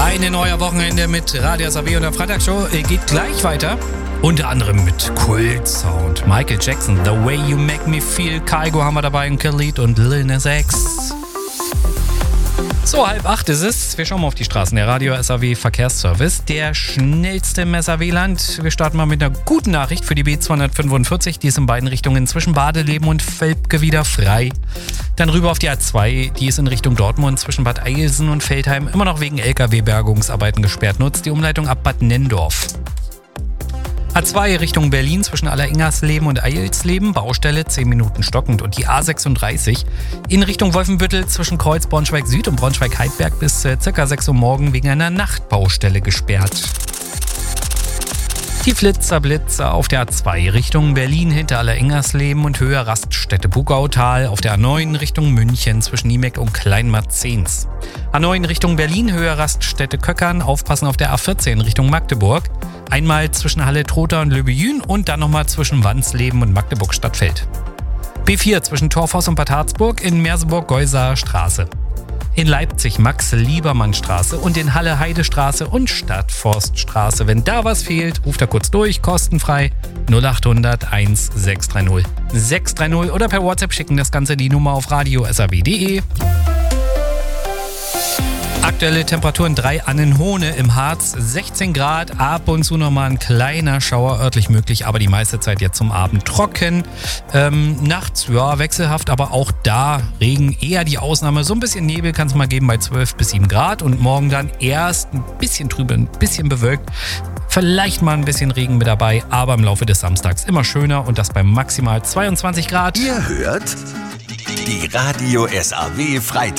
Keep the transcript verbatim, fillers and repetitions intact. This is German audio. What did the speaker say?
Eine neue Wochenende mit Radio S A W und der Freitagsshow geht gleich weiter. Unter anderem mit Kult-Sound. Michael Jackson, The Way You Make Me Feel. Kygo haben wir dabei, ein Khalid und Lil Nas X. So, halb acht ist es. Wir schauen mal auf die Straßen. Der Radio S A W Verkehrsservice, der schnellste im S A W-Land. Wir starten mal mit einer guten Nachricht für die B zweihundertfünfundvierzig. Die ist in beiden Richtungen zwischen Badeleben und Velpke wieder frei. Dann rüber auf die A zwei. Die ist in Richtung Dortmund zwischen Bad Eilsen und Veltheim immer noch wegen L K W-Bergungsarbeiten gesperrt. Nutzt die Umleitung ab Bad Nenndorf. A zwei Richtung Berlin zwischen Alleringersleben und Eilsleben, Baustelle zehn Minuten stockend. Und die A sechsunddreißig in Richtung Wolfenbüttel zwischen Kreuz Braunschweig Süd und Braunschweig-Heidberg bis äh, circa sechs Uhr morgen wegen einer Nachtbaustelle gesperrt. Die Flitzerblitzer auf der A zwei Richtung Berlin hinter Alleringersleben und Höhe Raststätte Bugautal. Auf der A neun Richtung München zwischen Niemeck und Kleinmarzens. A neun Richtung Berlin, Höhe Raststätte Köckern. Aufpassen auf der A vierzehn Richtung Magdeburg. Einmal zwischen Halle-Trotha und Löbejün und dann nochmal zwischen Wandsleben und Magdeburg-Stadtfeld. B vier zwischen Torfhaus und Bad Harzburg in Merseburg-Geusaer Straße. In Leipzig Max-Liebermann-Straße und in Halle-Heide-Straße und Stadtforststraße. Wenn da was fehlt, ruft da kurz durch, kostenfrei null acht hundert eins sechs drei null sechs drei null oder per WhatsApp schicken das Ganze die Nummer auf radio s a w punkt de. Aktuelle Temperaturen drei Annenhohne im Harz, sechzehn Grad, ab und zu nochmal ein kleiner Schauer örtlich möglich, aber die meiste Zeit jetzt zum Abend trocken. Ähm, nachts, ja, wechselhaft, aber auch da Regen eher die Ausnahme. So ein bisschen Nebel kann es mal geben bei zwölf bis sieben Grad und morgen dann erst ein bisschen trübe, ein bisschen bewölkt. Vielleicht mal ein bisschen Regen mit dabei, aber im Laufe des Samstags immer schöner und das bei maximal zweiundzwanzig Grad. Ihr hört die Radio S A W Freitag.